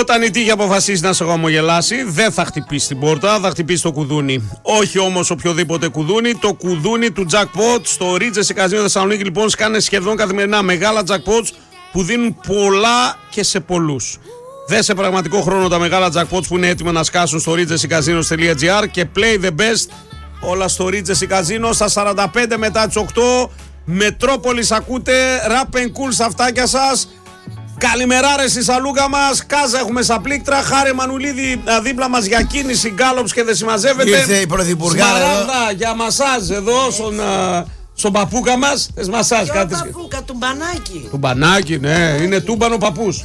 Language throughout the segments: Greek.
Όταν η τύχη αποφασίσει να σε χαμογελάσει, δεν θα χτυπήσει την πόρτα, θα χτυπήσει το κουδούνι. Όχι όμως οποιοδήποτε κουδούνι, το κουδούνι του jackpot. Στο Regency Casino Θεσσαλονίκη λοιπόν σκάνε σχεδόν καθημερινά μεγάλα jackpots που δίνουν πολλά και σε πολλούς. Δες σε πραγματικό χρόνο τα μεγάλα jackpots που είναι έτοιμα να σκάσουν στο regencycasinos.gr και play the best όλα στο Regency Casino στα 45 μετά τις 8. Μετρόπολης ακούτε, rap and cool στα αυτάκια σας. Καλημεράρες στη σαλούγα μας. Κάζα έχουμε στα πλήκτρα. Χάρη Μανουλίδη δίπλα μας για κίνηση. Γκάλοψ και δεν συμμαζεύεται. Ήρθε η πρωθυπουργάρα Σμαράγδα για μασάζ εδώ στον παππούκα μας. Θες μασάζ κάτι. Παππούκα, του μπανάκι. Του μπανάκι, ναι. Είναι τούμπανο παππούς.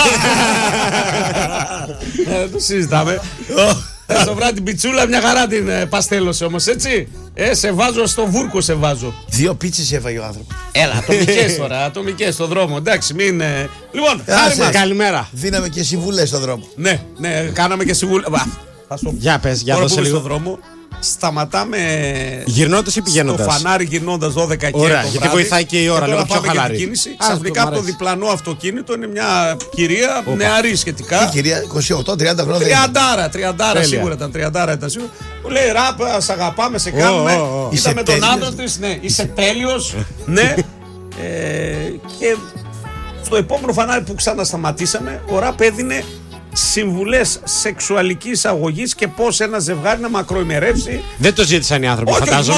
Το συζητάμε. Στο βράδυ την πιτσούλα μια χαρά την παστέλωσε όμως, έτσι. Σε βάζω στο βούρκο, σε βάζω. 2 πίτσες έφαγε ο άνθρωπος. Έλα, ατομικές τώρα, ατομικές στον δρόμο. Εντάξει, μην. Λοιπόν, χάρη μας. Καλημέρα. Δίναμε και συμβουλές στον δρόμο. Ναι, κάναμε και συμβουλές. Για πες, για δώσε λίγο. Στον δρόμο. Σταματάμε. Γυρνώντας ή πηγαίνοντας? Στο φανάρι γυρνώντας 12 και ωραία, το γιατί βράδυ. βοηθάει και η ώρα, λίγο πιο χαλαρή. Ξαφνικά από το διπλανό αυτοκίνητο είναι μια κυρία νεαρή σχετικά. Τι κυρία, 28-30 χρόνια. 30 σίγουρα ήταν. 30 ήταν σίγουρα. Μου λέει ράπ, σ' αγαπάμε, σε κάνουμε. Είδαμε τον άντρα της, ναι, είσαι τέλειος. Ναι. Και στο επόμενο φανάρι που ξανασταματήσαμε, ο ράπ έδινε συμβουλές σεξουαλικής αγωγής και πώς ένα ζευγάρι να μακροημερεύσει. Δεν το ζήτησαν οι άνθρωποι, φαντάζομαι.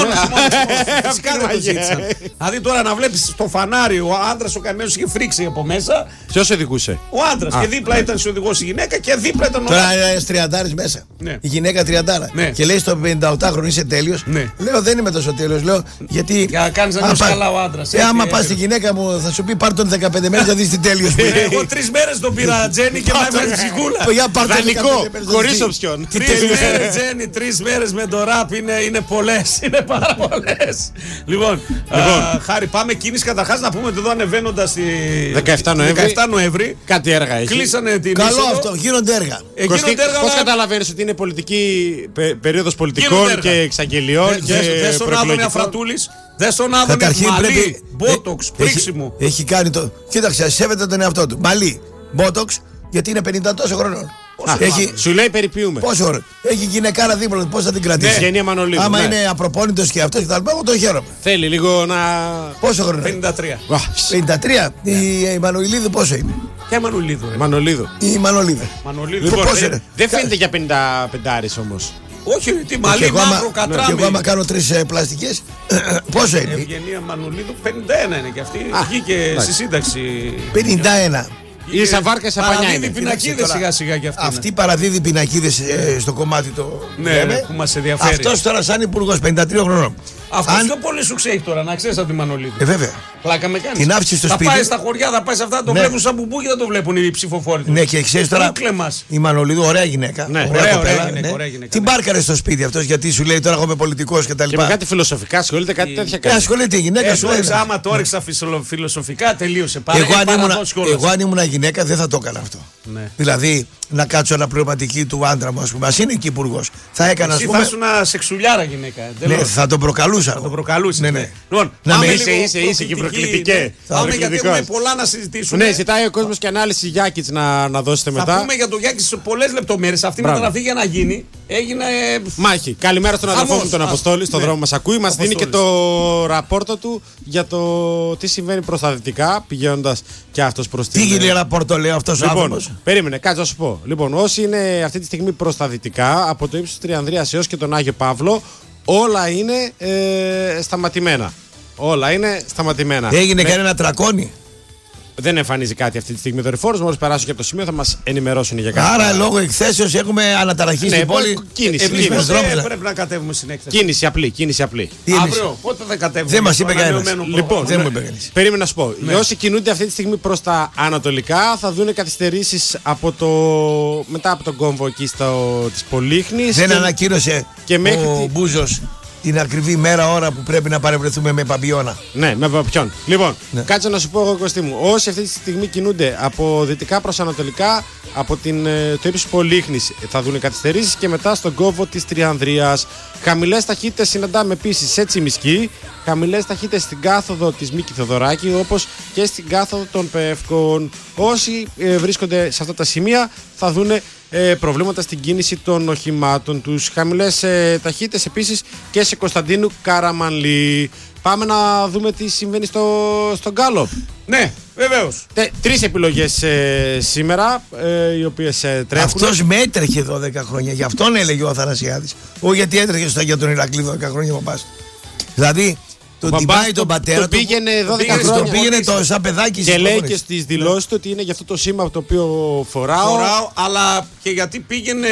Φυσικά δεν το ζήτησαν. Δηλαδή τώρα να βλέπεις στο φανάρι ο άντρας ο καημένος είχε φρίξει από μέσα. Ποιος οδηγούσε? Ο άντρας. Και δίπλα ήταν ο οδηγός η γυναίκα και δίπλα ήταν ο άντρας. Τώρα είναι 30 μέσα. Η γυναίκα 30. Και λέει στο 58χρονο είσαι τέλειος. Λέω δεν είμαι τόσο τέλειος. Λέω γιατί. Για να κάνεις να νιώσεις καλά ο άντρας. Άμα πας στη γυναίκα μου θα σου πει πάρ' τον 15 μέρες να δεις τι τέλειος που είναι. Εγώ 3 μέρες τον πήρα Τζένι και με έβαλε ψυχούλα. Δανεικό, χωρίς οψιόν. 3 μέρες Τζένι, 3 μέρες με το ραπ είναι πολλές. Είναι πάρα πολλές. Λοιπόν, Χάρη, πάμε κίνηση καταρχάς να πούμε ότι εδώ ανεβαίνοντας στη 17 Νοέμβρη. Κάτι έργα έχει. Κλείσανε την. Καλό αυτό, γίνονται έργα. Πώς καταλαβαίνεις ότι είναι πολιτική περίοδος πολιτικών και εξαγγελιών και δεν στον Άδωνη Αφρατούλης. Δεν στον Άδωνη Μαλί, μπότοξ, πρίξιμο. Έχει κάνει το. Κοίταξε, σέβεται τον εαυτό του. Μαλί, μπότοξ. Γιατί είναι 50 τόσο χρονών. Σου λέει περιποιούμε. Πόσο ώρα. Έχει γυναικάρα δίπλα του, πώς θα την κρατήσει. Γενία Μανολίδου. Άμα είναι απροπόνητος και αυτός και τα λοιπά, εγώ το χαίρομαι. Θέλει λίγο να. Πόσο χρόνο? 53. 53. Η Μανολίδου πόσο είναι? Ποια Μανολίδου? Μανολίδου. Η Μανολίδου. Λοιπόν, δεν φαίνεται για 55 όμως. Όχι, τι μαλλί μαύρο κατράμι. Και εγώ άμα κάνω 3 πλαστικές, πόσο είναι? Ευγενία Μανολίδου 51 είναι και αυτή. Βγήκε στη σύνταξη. 51. Η Σαβάρκα σε πανιά. Παραδίδει πινακίδες σιγά σιγά κι αυτή. Αυτή παραδίδει πινακίδες στο κομμάτι το. Ναι, που μας ενδιαφέρει. Αυτός τώρα σαν υπουργός 53 χρονών. Αυτό πιο πολύ σου ξέρει τώρα, να ξέρεις από τη Μανολίδου. Βέβαια. Πλάκα με κάνεις. Την άφησε στο σπίτι. Θα πάει στα χωριά, θα πάει σε αυτά, το βλέπουν σαν μπουμπού και δεν το βλέπουν οι ψηφοφόροι. Ναι, και ξέρεις τώρα. Η Μανολίδου, ωραία γυναίκα. Ναι, ωραία γυναίκα. Την μπάρκαρε στο σπίτι αυτός γιατί σου λέει τώρα εγώ είμαι πολιτικός κτλ. Και με κάτι φιλοσοφικά ασχολείται, κάτι τέτοια κάνει. Ασχολείται η γυναίκα σου. Άμα το έριξα φιλοσοφικά, τελείωσε. Εγώ αν ήμουν γυναίκα δεν θα το έκανα αυτό. Δηλαδή να κάτσω αναπληρωματική του άντρα μου, α πούμε. Ας είναι εκεί υπουργός. Θα έκανα. Εσύ θα ήσουν σεξουλιάρα γυναίκα. Ναι, θα τον προκαλούσα. Θα τον προκαλούσε. Ναι. Λοιπόν, είσαι και προκλητικέ. Πάμε γιατί έχουμε πολλά να συζητήσουμε. Ναι, ζητάει ο κόσμος και ανάλυση Γιάκητς να δώσετε μετά. Θα πούμε για το Γιάκητς σε πολλές λεπτομέρειες. Αυτή η μεταγραφή για να γίνει έγινε. Μάχη. Καλημέρα στον αδερφό μου τον Αποστόλη, στον δρόμο μας ακούει. Μας δίνει και το ραπόρτο του για το τι συμβαίνει προς τα δυτικά, πηγαίνοντας και αυτός προς την. Τι γίνει ραπόρτο, λέει αυτός ο άνθρωπος. Περίμενε, κάτσε να σου πω. Λοιπόν, όσοι είναι αυτή τη στιγμή προς τα δυτικά, από το ύψος του Τριανδρίας έως και τον Άγιο Παύλο, όλα είναι σταματημένα. Όλα είναι σταματημένα. Έγινε κανένα τρακόνι. Δεν εμφανίζει κάτι αυτή τη στιγμή δορυφόρος. Μόλις περάσουν και από το σημείο θα μας ενημερώσουν για κάτι. Άρα λόγω εκθέσεως έχουμε αναταραχή στην πόλη. Κίνηση. Πρέπει να κατέβουμε στην έκθεση. Κίνηση απλή. Αύριο, πότε θα κατέβουμε? Δεν μας είπε κανένας. Λοιπόν, περίμενα να σου πω. Όσοι κινούνται αυτή τη στιγμή προς τα ανατολικά θα δουν καθυστερήσεις μετά από τον κόμβο εκεί της Πολύχνης. Δεν ανακοίνωσε και ο Μπούζος την ακριβή μέρα, ώρα που πρέπει να παρευρεθούμε με Παπιώνα. Ναι, με Παπιόν. Λοιπόν, κάτσε να σου πω εγώ, Κωστή μου. Όσοι αυτή τη στιγμή κινούνται από δυτικά προς ανατολικά, από το ύψος Πολύχνης θα δουν καθυστερήσεις και μετά στον κόβο της Τριανδρίας. Χαμηλές ταχύτητες συναντάμε επίσης σε Τσιμισκή, χαμηλές ταχύτητες στην κάθοδο της Μίκη Θεοδωράκη, όπως και στην κάθοδο των Πεύκων. Όσοι βρίσκονται σε αυτά τα σημεία θα δουν προβλήματα στην κίνηση των οχημάτων τους. Χαμηλές ταχύτητες επίσης και σε Κωνσταντίνου Καραμανλή. Πάμε να δούμε τι συμβαίνει στον Γκάλοπ. Ναι, βεβαίως. 3 επιλογές σήμερα, οι οποίες τρέχουν. Αυτός με έτρεχε 12 χρόνια, γι' αυτόν έλεγε ο Αθανασιάδης. Όχι γιατί έτρεχε για τον Ηρακλή 12 χρόνια ο παπάς. Δηλαδή, τον τυπάει τον πατέρα του. Πήγαινε 12 χρόνια. Τον πήγαινε σαν παιδάκι. Και λέει και στις δηλώσεις του ότι είναι για αυτό το σήμα το οποίο φοράω. Αλλά και γιατί πήγαινε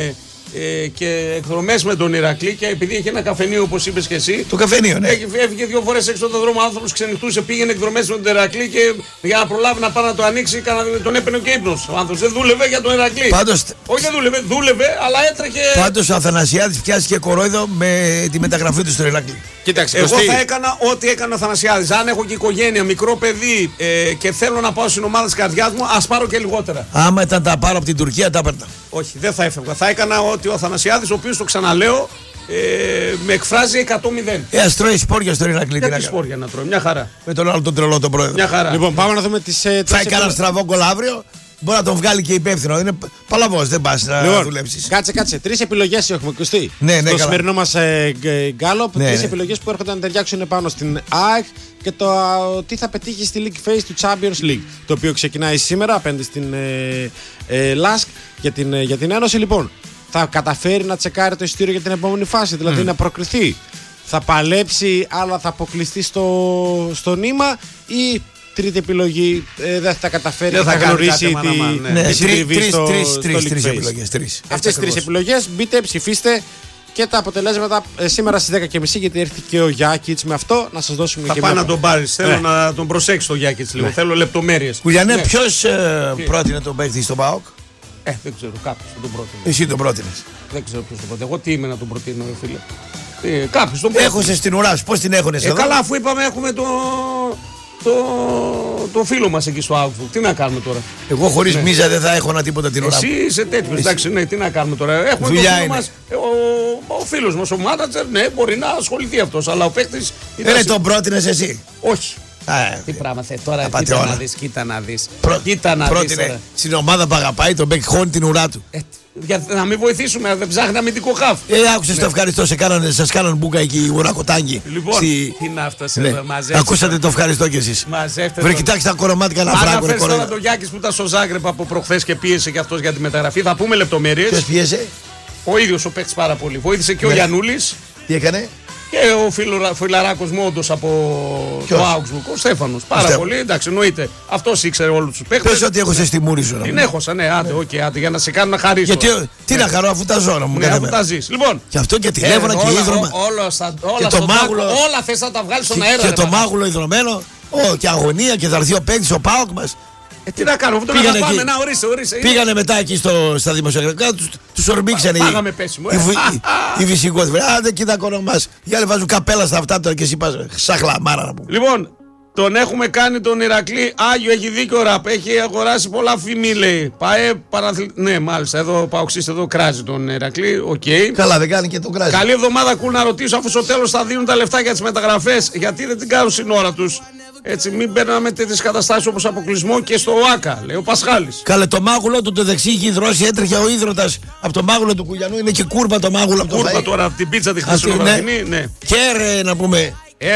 και εκδρομές με τον Ηρακλή και επειδή είχε ένα καφενείο όπως είπες και εσύ. Το καφενείο, ναι. Έφυγε 2 φορές έξω τον δρόμο, ο άνθρωπος ξενυχτούσε, πήγαινε εκδρομές με τον Ηρακλή και για να προλάβει να πάει να το ανοίξει τον έπαιρνε και ύπνος. Ο άνθρωπος δεν δούλευε για τον Ηρακλή. Όχι, δεν δούλευε, αλλά έτρεχε. Πάντως ο Αθανασιάδης πιάστηκε κορόιδο με τη μεταγραφή του στον Ηρακλή. Κοίταξε, εγώ θα έκανα ό,τι έκανε ο Αθανασιάδης. Αν έχω και οικογένεια, μικρό παιδί και θέλω να πάω στην ομάδα της καρδιάς μου, ας πάρω και λιγότερα. Άμα ήταν τα πάρω από την Τουρκία, τα έπαιρνα. Όχι, δεν θα έφευγα. Θα έκανα ό,τι ο Αθανασιάδης, ο οποίος το ξαναλέω, με εκφράζει 100-0. Ας τρώει σπόρια στον Ηρακλή. Τι σπόρια να τρώει, μια χαρά. Με τον άλλο τον τρελό τον πρόεδρο. Μια χαρά. Λοιπόν, πάμε να δούμε τις. Θα έκανα στραβό γκολ αύριο. Μπορεί να τον βγάλει και υπεύθυνο. Είναι παλαβός, δεν πας να δουλέψεις. Κάτσε. 3 επιλογές έχουμε ακουστεί. Ναι, στο σημερινό μας γκάλοπ. 3 επιλογές που έρχονται να ταιριάξουν πάνω στην ΑΕΚ και το τι θα πετύχει στη League Phase του Champions League. Το οποίο ξεκινάει σήμερα απέναντι στην LASK για την Ένωση. Λοιπόν, θα καταφέρει να τσεκάρει το εισιτήριο για την επόμενη φάση, δηλαδή να προκριθεί. Θα παλέψει, αλλά θα αποκλειστεί στο νήμα ή. Τρίτη επιλογή δεν θα καταφέρει να γνωρίσει τη συντριβή στο League Phase. Αυτές τις 3 επιλογές μπείτε, ψηφίστε και τα αποτελέσματα σήμερα στις 10.30 γιατί έρθει και ο Γιάκητς με αυτό να σας δώσουμε και πάει να τον πάρεις, θέλω να τον προσέξεις τον Γιάκητς λίγο, θέλω λεπτομέρειες. Κουλιανέ, ποιος πρότεινε τον παίκτη στον ΠΑΟΚ? Δεν ξέρω, κάποιος τον πρότεινε. Εσύ τον πρότεινες? Δεν ξέρω ποιος τον πρότεινε, εγώ τι είμαι να τον προτείνω φίλε. Κάποιος τον πρότεινε. Έχωσε στην ουρά σου, πώς την έχωνες εδώ? Καλά, αφού είπαμε έχουμε το φίλο μας εκεί στο Augsburg. Τι να κάνουμε τώρα? Εγώ χωρίς μίζα δεν θα έχω τίποτα την ώρα. Εσύ είσαι τέτοιος, εντάξει, ναι, τι να κάνουμε τώρα? Έχουμε το φίλο μας, ο φίλος μας, ο μάνατζερ, ναι, μπορεί να ασχοληθεί αυτός, αλλά ο παίκτης. Τον πρότεινες εσύ? Όχι. Τι πράγμα θες τώρα, κοίτα να δεις. Πρότεινε στην ομάδα που αγαπάει τον παίκτη, χώνει την ουρά του. Για να μην βοηθήσουμε, δεν ψάχνει αμυντικό χαφ. Άκουσες το ευχαριστώ, σας κάνανε μπουκα εκεί η ουρακοτάγκη. Λοιπόν, τι να φτάσε εδώ, μαζεύτε. Ακούσατε το ευχαριστώ κι εσείς. Μαζεύτε. Βρε, κοιτάξτε τα κορομάτικα να φράγκουν. Αν φέρεις τώρα τον Γιάκης που ήταν στο Ζάγκρεπ από προχθές και πίεσε και αυτός για τη μεταγραφή, θα πούμε λεπτομέρειες. Ποιος πίεσε? Ο ίδιος ο παίκτης πάρα πολύ. Βοήθησε και ο Γιαννούλης. Τι έκανε? Και ο φιλαράκος μου όντως από το Augsburg, ο Στέφανος. Πάρα πολύ, εντάξει, εννοείται. Αυτός ήξερε όλους τους παίκτες. Πες ότι έχωσε στη μούρη σου. Την έχωσα, ναι, άντε, για να σε κάνω να χαρίσω. Γιατί, τι να χαρώ αφού τα ζω μου. Ναι, αφού τα ζεις. Λοιπόν, και αυτό και τηλέφωνα και ίδρωμα. Όλα θες να τα βγάλεις στον αέρα. Και το μάγουλο ιδρωμένο. Και αγωνία και θα έρθει ο παίκτης ο ΠΑΟΚ μας. Τι να κάνουμε, αυτό να πάμε, να ορίστε. Πήγανε μετά εκεί στα δημοσιογραφικά, τους ορμήξανε Πάγαμε πέσιμο. Οι βυσικότες. Άντε κοίτα κονομάς. Για να βάζουν καπέλα στα αυτά τώρα και εσύ πας σαν χλαμάρα να πούμε. Λοιπόν, τον έχουμε κάνει τον Ηρακλή Άγιο, έχει δίκιο ραπ. Έχει αγοράσει πολλά φημή, λέει. Ναι, μάλιστα, εδώ παοξίστε εδώ κράζει τον Ηρακλή. Οκ. Καλά, δεν κάνει και τον κράζει. Καλή εβδομάδα, κουλ να ρωτήσω, αφού στο τέλος θα δίνουν τα λεφτά για τις μεταγραφές, γιατί δεν την κάνουν στην ώρα τους. Έτσι, μην παίρναμε τέτοιες καταστάσεις όπως αποκλεισμό και στο ΟΑΚΑ, λέει ο Πασχάλης. Καλέ, το μάγουλο του το δεξί έχει δρώσει, έτρεχε ο ίδρωτας από το μάγουλο του Κουλιανού. Είναι και κούρπα το μάγουλο από το κούρπα τώρα από την πίτσα τη χρυσοβραδινή, ναι. Και να πούμε.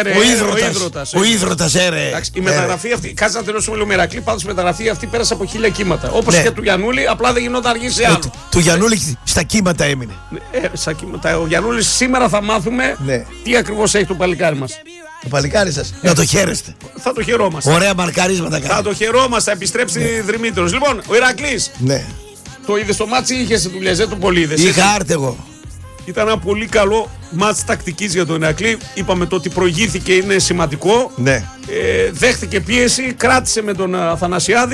Ο ίδρωτας έρε. Η μεταγραφή αυτή, κάτσε να τελειώσουμε λίγο με Ηρακλή. Πάντως η μεταγραφή αυτή πέρασε από 1000 κύματα. Όπως και του Γιαννούλη, απλά δεν γινόταν αργή σε άλλο. Του Γιαννούλη στα κύματα έμεινε. Στα κύματα. Ο Γιαννούλης σήμερα θα μάθουμε τι ακριβώς έχει το παλικάρι μας. Το παλικάρι σας. Να το χαίρεστε. Θα το χαιρόμαστε. Ωραία μαρκαρίσματα κάνει. Θα το χαιρόμαστε, θα επιστρέψει δρυμύτερος. Λοιπόν, ο Ηρακλής. Ναι. Το είδες στο μάτσι ή είχες δουλειές, δεν το πολύ είδες? Είχα άρτε εγώ. Ήταν ένα πολύ καλό μάτς τακτικής για τον Ηρακλή. Είπαμε το ότι προηγήθηκε είναι σημαντικό. Ναι. Δέχτηκε πίεση, κράτησε με τον Αθανασιάδη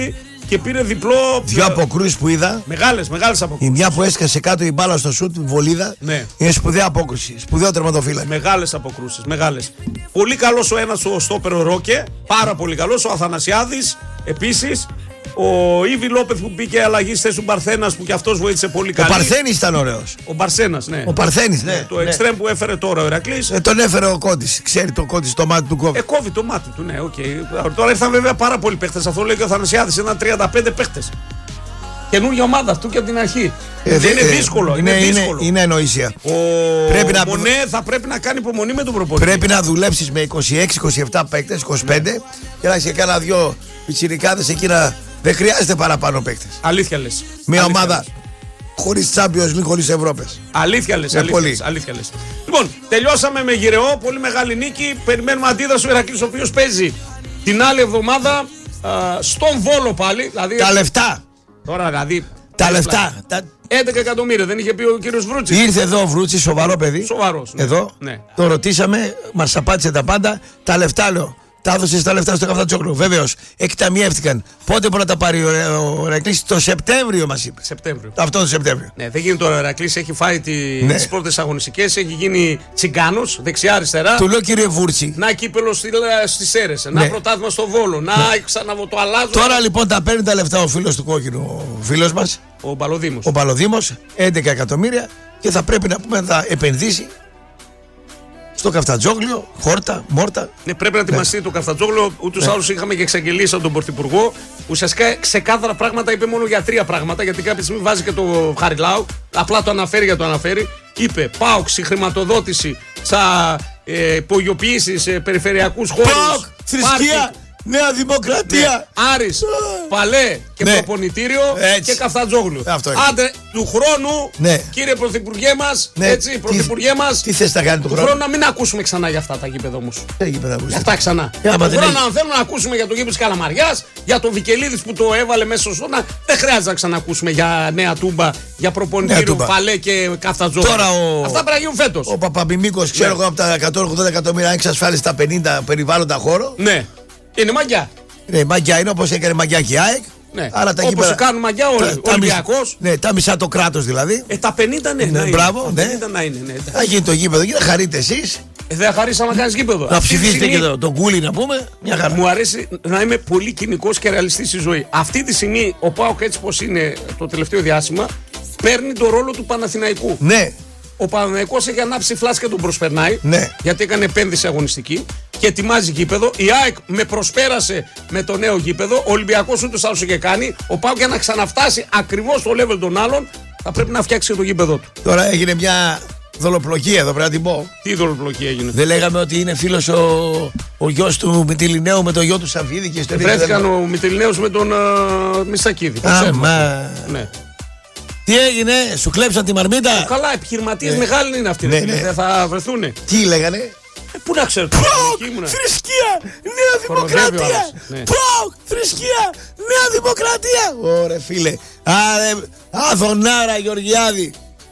και πήρε διπλό. Δύο αποκρούσεις που είδα. Μεγάλες αποκρούσεις. Η μια που έσκασε κάτω η μπάλα στο σουτ, βολίδα. Ναι. Είναι σπουδαία απόκρουση. Σπουδαίο τερματοφύλακα. Μεγάλες αποκρούσεις. Μεγάλες. Πολύ καλός ο ένας ο στόπερ ο Ρόκε. Πάρα πολύ καλός. Ο Αθανασιάδης επίσης. Ο Ήβι Λόπεθ που μπήκε αλλαγή στη θέση του Μπαρθένας που και αυτός βοήθησε πολύ καλά. Ο Παρθένης ήταν ωραίος. Ο Μπαρσένας, ναι. Ο Παρθένης, ναι. Το εξτρέμ που έφερε τώρα ο Ηρακλής. Τον έφερε ο Κόντης. Ξέρει το Κόντης το μάτι του κόβει. Κόβει το μάτι του, ναι, οκ. Τώρα ήρθαν βέβαια πάρα πολλοί παίχτες. Αυτό λέει και ο Αθανασιάδης. Ήταν 35 παίχτες. Καινούργια ομάδα αυτού και από την αρχή. Είναι δύσκολο. Είναι ανοησία. Μονέ θα πρέπει να κάνει υπομονή με τον προπονητή. Πρέπει να δουλέψεις με 26-27 παίκτες, 25 και να έχεις κάνα δυο πιτσιρικάδες εκείνα. Δεν χρειάζεται παραπάνω παίκτες. Αλήθεια λες. Μια ομάδα χωρίς Champions League, χωρίς Ευρώπες. Αλήθεια λες. Λοιπόν, τελειώσαμε με γυρεό. Πολύ μεγάλη νίκη. Περιμένουμε αντίδραση ο Ηρακλής, ο οποίος παίζει την άλλη εβδομάδα στον Βόλο πάλι. Δηλαδή, τα λεφτά. Τώρα δηλαδή. Τα λεφτά. 11 εκατομμύρια, δεν είχε πει ο κύριος Βρούτσης. Ήρθε εδώ ο Βρούτσης, σοβαρό παιδί. Σοβαρός. Ναι. Εδώ. Ναι. Το ρωτήσαμε, μας απάντησε τα πάντα. Τα λεφτά λέω. Τα έδωσε τα λεφτά στο Καφτατσόκλου. Βεβαίως, εκταμιεύτηκαν. Πότε μπορεί να τα πάρει ο Ηρακλής? Το Σεπτέμβριο μας είπε. Σεπτέμβριο. Αυτό το Σεπτέμβριο. Ναι, δεν γίνει τώρα ο Ηρακλής. Έχει φάει τις πρώτες αγωνιστικές. Έχει γίνει τσιγκάνος δεξιά-αριστερά. Του λέω κύριε Βούρτσι. Να κύπελο στις Σέρρες. Να πρωτάθλημα στο Βόλο. Να ξανά το αλλάζω. Τώρα λοιπόν τα παίρνει τα λεφτά ο φίλος του κόκκινου, ο φίλος μας. Ο Μπαλοδήμος. Ο Μπαλοδήμος, 11 εκατομμύρια και θα πρέπει να πούμε να τα επενδύσει στο Καφτατζόγλιο, χόρτα, μόρτα. Ναι, πρέπει να ετοιμαστεί το Καφτατζόγλιο. Ούτως άλλως είχαμε και εξαγγελίες από τον Πρωθυπουργό. Ουσιαστικά ξεκάθαρα πράγματα είπε μόνο για 3 πράγματα. Γιατί κάποια στιγμή βάζει και το Χαριλάου. Απλά το αναφέρει για το αναφέρει. Είπε ΠΑΟΚ χρηματοδότηση στα υπογειοποιήσεις περιφερειακούς χώρους. ΠΑΟΚ, θρησκεία, Νέα Δημοκρατία. Ναι. Άρης, Παλέ και προπονητήριο και Καφτατζόγλιο. Άντε του χρόνου, κύριε Πρωθυπουργέ μας, έτσι, Πρωθυπουργέ μας. Τι θες να κάνει του χρόνου? Να μην ακούσουμε ξανά για αυτά τα γήπεδα όμως. Για αυτά ξανά. Του χρόνου, αν θέλουμε να ακούσουμε για το γήπεδο της Καλαμαριάς, για το Βικελίδης που το έβαλε μέσα στο στόνα, δεν χρειάζεται να ξανακούσουμε για Νέα Τούμπα, για προπονητήριο Παλέ και Καφτατζόγλιο. Αυτά πρέπει να γίνουν φέτος. Ο Παπαμιμίκος, ξέρω εγώ από τα 180 εκατομμύρια, αν εξασφάλισε τα 50 περιβάλλοντα χώρο. Ναι. Είναι μαγιά. Ναι, μαγιά είναι όπως έκανε μαγιά και η ΑΕΚ. Ναι. Όπως κάνουν μαγιά όλοι. Ο Ολυμπιακός. Ναι, τα μισά το κράτος δηλαδή. Τα 50 ναι. Μπράβο, ναι. Θα γίνει το γήπεδο και θα χαρείτε εσείς. Δεν θα χαρίσει άμα κάνεις γήπεδο. Να ψηφίσετε και τον Κούλι να πούμε. Μια χαρά. Μου αρέσει να είμαι πολύ κοινικός και ρεαλιστής στη ζωή. Αυτή τη στιγμή ο ΠΑΟΚ έτσι πως είναι το τελευταίο διάστημα παίρνει το ρόλο του Παναθηναϊκού. Ναι. Ο Παναθηναϊκός έχει ανάψει φλάσκα και τον προσπερνάει. Ναι. Γιατί έκανε επένδυση αγωνιστική και ετοιμάζει γήπεδο. Η ΑΕΚ με προσπέρασε με το νέο γήπεδο. Ο Ολυμπιακός ούτως άλλως είχε κάνει. Ο ΠΑΟΚ για να ξαναφτάσει ακριβώς στο level των άλλων θα πρέπει να φτιάξει το γήπεδο του. Τώρα έγινε μια δολοπλοκία εδώ, πρέπει να την πω. Τι δολοπλοκία έγινε? Δεν λέγαμε ότι είναι φίλος ο γιος του Μητυλινέου με το γιο του Σαββίδη και στο βρέθηκαν ο Μητυλινέους με τον Μιστακίδη. Ναι. Τι έγινε, σου κλέψαν τη μαρμίτα? Καλά, επιχειρηματίες μεγάλοι είναι αυτοί. Δεν θα βρεθούνε. Τι λέγανε? Πού να ξέρω. ΠΑΟΚ, θρησκεία, Νέα Δημοκρατία. ΠΑΟΚ, θρησκεία, Νέα Δημοκρατία. Ωραία φίλε. Αδωνάρα Γεωργιάδη.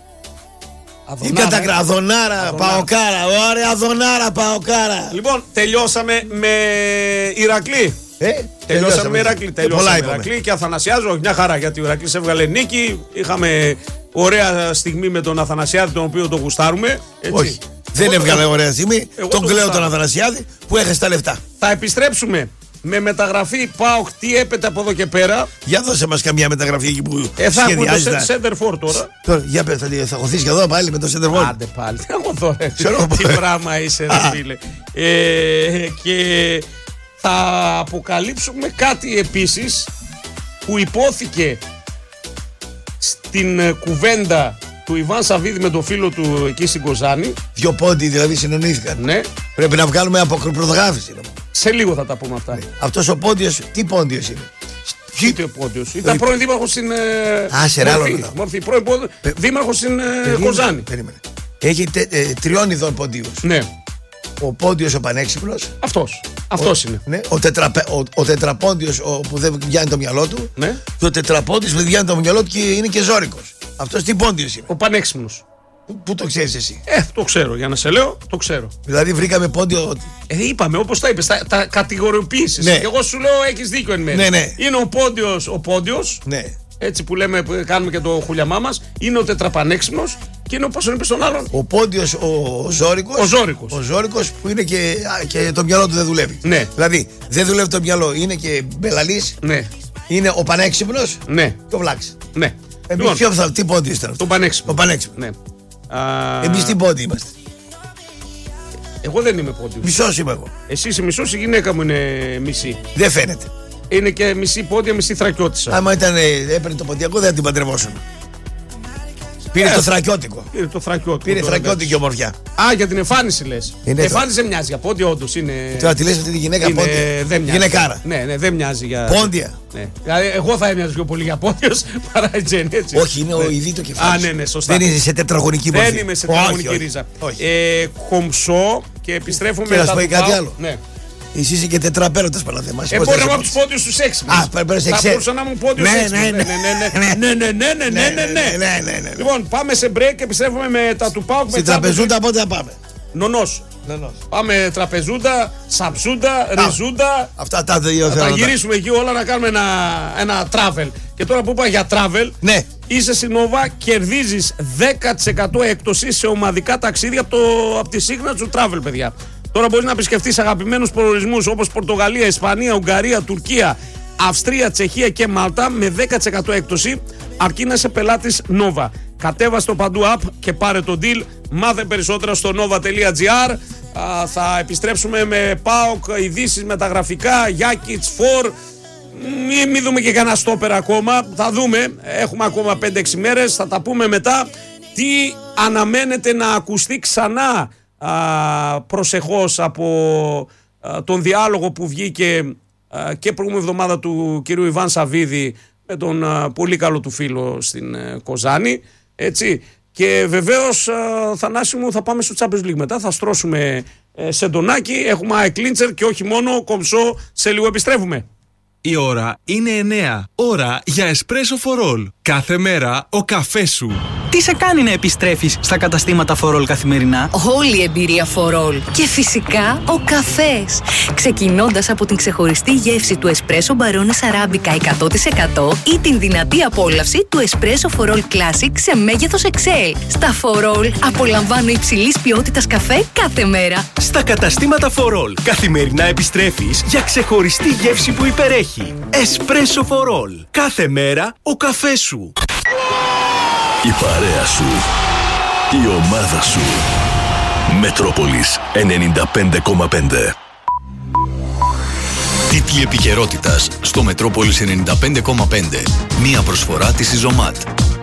Ή Αδωνάρα Παοκάρα. Ωραία, Αδωνάρα Παοκάρα. Λοιπόν, τελειώσαμε με Ηρακλή. Τελειώσαμε με Ηρακλή. Ηρακλή και Αθανασιάζο. Όχι, μια χαρά γιατί ο Ηρακλής έβγαλε νίκη. Είχαμε ωραία στιγμή με τον Αθανασιάδη, τον οποίο τον γουστάρουμε. Όχι. Δεν έβγαλε ωραία στιγμή. Τον κλαίω τον Αθανασιάδη που έχασε τα λεφτά. Θα επιστρέψουμε με μεταγραφή ΠΑΟΚ. Τι έπεται από εδώ και πέρα. Για δώσε μας καμιά μεταγραφή εκεί που θα έχουμε το Σέντερφορ τώρα. Για πες, θα χωθείς και εδώ πάλι με το Σέντερφορ. Άντε πάλι. Εγώ τώρα. Τι πράγμα είσαι, ρε φίλε. Και θα αποκαλύψουμε κάτι επίσης που υπόθηκε στην κουβέντα του Ιβάν Σαββίδη με τον φίλο του εκεί στην Κοζάνη. 2 πόντοι δηλαδή συνονήθηκαν. Ναι. Πρέπει να βγάλουμε από πρωτογράφηση. Σε λίγο θα τα πούμε αυτά. Αυτός ο πόντιος, τι πόντιος είναι? Τι ο πόντιος? Ήταν πρώην δήμαρχος στην Μορφή. Πρώην δήμαρχος στην Κοζάνη. Περίμενε. Έχει 3 ειδών πόντιους. Ναι. Ο πόντιος ο πανέξυπνος. Αυτός είναι. Ναι. Ο τετραπόντιος που δεν βγαίνει το μυαλό του. Ναι. Και ο τετραπόντιος που δεν βγαίνει το μυαλό του και είναι και ζώρικος. Αυτός τι πόντιος είναι? Ο πανέξυπνος. Πού το ξέρεις εσύ? Το ξέρω, για να σε λέω, το ξέρω. Δηλαδή βρήκαμε πόντιο. Είπαμε, όπως τα είπες, τα κατηγοριοποίησεις. Ναι. Και εγώ σου λέω, έχεις δίκιο εν μέρει. Ναι. Είναι ο Πόντιος. Ναι. Έτσι που λέμε, που κάνουμε και το χουλιαμά μας. Είναι ο τετραπανέξυπνος. Και είναι όπως τον είπες τον άλλον. Ο Πόντιος, ο Ζώρικος. Ο Ζώρικος που είναι και το μυαλό του δεν δουλεύει. Ναι. Δηλαδή δεν δουλεύει το μυαλό, είναι και μπελαλής. Ναι. Είναι ο πανέξυπνος. Ναι. Και ο Βλάξης. Ναι. Εμείς ποιο θα, τι πόντι είστε? Το πανέξυπνο. Ο πανέξυπνο. Ναι. Εμείς τι πόντι είμαστε? Εγώ δεν είμαι πόντιος. Μισός είμαι εγώ. Εσύ είσαι μισός, η γυναίκα μου είναι μισή. Δεν φαίνεται. Είναι και μισή πόντια, μισή θρακιώτισσα. Άμα έπαιρνε το ποντιακό δεν θα την παντρευόσουν. Πήρε το θρακιώτικο. Πήρε θρακιώτικη ομορφιά. Για την εμφάνιση λες. Εμφάνιση δεν μοιάζει για πόντια, όντως είναι. Τώρα τη λες αυτή τη γυναίκα πόντια. Γυναικάρα. Ναι, δεν μοιάζει για. Πόντια. Ναι. Εγώ θα έμοιαζα πιο πολύ για πόντιος παρά η Τζέννη, έτσι. Όχι, είναι ο ειδί το κεφάλι. Ναι, σωστά. Δεν είσαι σε τετραγωνική μορφή. Δεν είμαι σε τετραγωνική ρίζα. Κομψό και επιστρέφουμε μετά. Και να σου πω κάτι άλλο. Ναι. Εσύ είσαι και τετραπέρωτας παλαθεμάς. Μπορεί να είμαι από τους πόντιους στους 6. Πρέπει σε 6. Θα μπορούσα να είμαι πόντιος στους 6. Λοιπόν, πάμε σε break και επιστρέφουμε με τα του ΠΑΟΚ. Στην τραπεζούντα πότε θα πάμε? Νονός. Πάμε τραπεζούντα, σαψούντα, ριζούντα. Αυτά τα δύο θα τα γυρίσουμε εκεί όλα να κάνουμε ένα travel. Και τώρα που είπα για travel, είσαι στην Nova, κερδίζεις 10% έκπτωση σε ομαδικά ταξίδια από τη Signature Travel, παιδιά. Τώρα μπορείς να επισκεφτείς αγαπημένους προορισμούς όπως Πορτογαλία, Ισπανία, Ουγγαρία, Τουρκία, Αυστρία, Τσεχία και Μάλτα με 10% έκπτωση, αρκεί να είσαι πελάτης Nova. Κατέβασε το παντού app και πάρε το deal. Μάθε περισσότερα στο nova.gr. Θα επιστρέψουμε με ΠΑΟΚ, ειδήσεις, μεταγραφικά, Γιάκιτς, Φορ. Μην δούμε και κανένα στόπερ ακόμα. Θα δούμε. Έχουμε ακόμα 5-6 μέρες. Θα τα πούμε μετά. Τι αναμένεται να ακουστεί ξανά προσεχώς από τον διάλογο που βγήκε και προηγούμενη εβδομάδα του κυρίου Ιβάν Σαββίδη με τον πολύ καλό του φίλο στην Κοζάνη, έτσι. Και βεβαίως, Θανάση μου, θα πάμε στο Champions League μετά, θα στρώσουμε σε ντονάκι, έχουμε αεκλίντσερ και όχι μόνο, Κομψό, σε λίγο επιστρέφουμε. Η ώρα είναι 9. Ώρα για Espresso for All. Κάθε μέρα ο καφές σου. Τι σε κάνει να επιστρέφεις στα καταστήματα For All καθημερινά? Όλη η εμπειρία For All. Και φυσικά ο καφές. Ξεκινώντας από την ξεχωριστή γεύση του Espresso Barones Arabica 100% ή την δυνατή απόλαυση του Espresso For All Classic σε μέγεθος XL. Στα For All απολαμβάνω υψηλής ποιότητας καφέ κάθε μέρα. Στα καταστήματα For All καθημερινά επιστρέφεις για ξεχωριστή γεύση που υπερέχει. Espresso For All. Κάθε μέρα ο καφές σου. Η παρέα σου. Η ομάδα σου. Μετρόπολης 95,5. Τίτλοι επικαιρότητας στο Μετρόπολης 95,5. Μία προσφορά της Ιζωμάτ.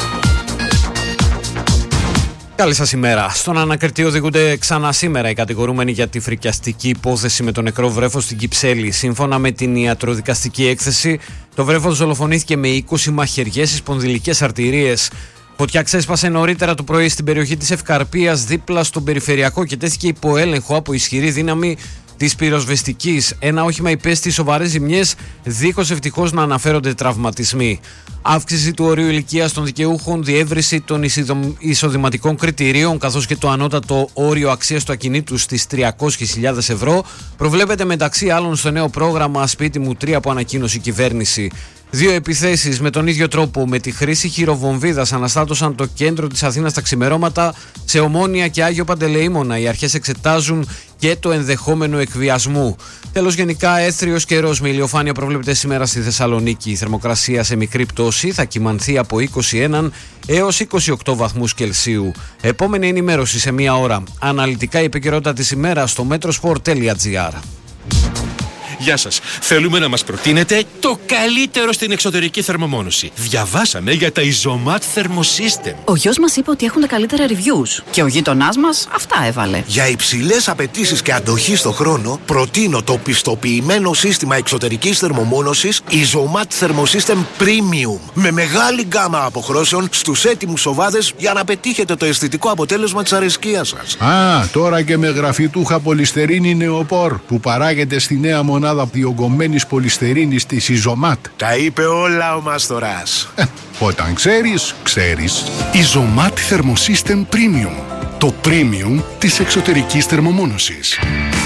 Καλή σας ημέρα. Στον ανακριτή οδηγούνται ξανά σήμερα οι κατηγορούμενοι για τη φρικιαστική υπόθεση με το νεκρό βρέφος στην Κυψέλη. Σύμφωνα με την ιατροδικαστική έκθεση, το βρέφος δολοφονήθηκε με 20 μαχαιριές στις σπονδυλικές αρτηρίες. Φωτιά ξέσπασε νωρίτερα το πρωί στην περιοχή της Ευκαρπίας, δίπλα στον περιφερειακό, και τέθηκε υπό έλεγχο από ισχυρή δύναμη της πυροσβεστικής. Ένα όχημα υπέστη σοβαρές ζημιές, δίχως ευτυχώς να αναφέρονται τραυματισμοί. Αύξηση του ορίου ηλικίας των δικαιούχων, διεύρυνση των εισοδηματικών κριτηρίων, καθώς και το ανώτατο όριο αξίας του ακινήτου στις 300.000 ευρώ προβλέπεται μεταξύ άλλων στο νέο πρόγραμμα Σπίτι μου 3 που ανακοίνωσε η κυβέρνηση. 2 επιθέσεις με τον ίδιο τρόπο με τη χρήση χειροβομβίδας αναστάτωσαν το κέντρο της Αθήνας τα ξημερώματα σε Ομόνια και Άγιο Παντελεήμονα. Οι αρχές εξετάζουν και το ενδεχόμενο εκβιασμού. Τέλος, γενικά έθριος καιρός με ηλιοφάνεια προβλέπεται σήμερα στη Θεσσαλονίκη. Η θερμοκρασία σε μικρή πτώση θα κυμανθεί από 21 έως 28 βαθμούς Κελσίου. Επόμενη ενημέρωση σε μία ώρα. Αναλυτικά η επικαιρότητα της ημέρας στο metrosport.gr. Γεια σας. Θέλουμε να μας προτείνετε το καλύτερο στην εξωτερική θερμομόνωση. Διαβάσαμε για τα Izomat Thermosystem. Ο γιος μας είπε ότι έχουν τα καλύτερα reviews. Και ο γείτονάς μας αυτά έβαλε. Για υψηλές απαιτήσεις και αντοχή στο χρόνο, προτείνω το πιστοποιημένο σύστημα εξωτερικής θερμομόνωσης Izomat Thermosystem Premium. Με μεγάλη γκάμα αποχρώσεων στους έτοιμους σοβάδες για να πετύχετε το αισθητικό αποτέλεσμα της αρεσκίας σας. Τώρα και με γραφιτούχα πολυστερίνη νεοπόρ που παράγεται στη νέα μονάδα μονάδα διογκωμένης πολυστερίνης της Ιζωμάτ. Τα είπε όλα ο Μάστορας. Όταν ξέρεις, ξέρεις. Ιζωμάτ Thermosystem Premium. Το premium της εξωτερικής θερμομόνωσης.